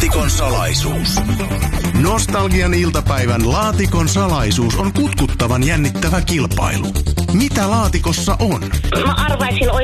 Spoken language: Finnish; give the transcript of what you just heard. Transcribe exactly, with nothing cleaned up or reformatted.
Laatikon salaisuus. Nostalgian iltapäivän Laatikon salaisuus on kutkuttavan jännittävä kilpailu. Mitä laatikossa on? Mä arvaisin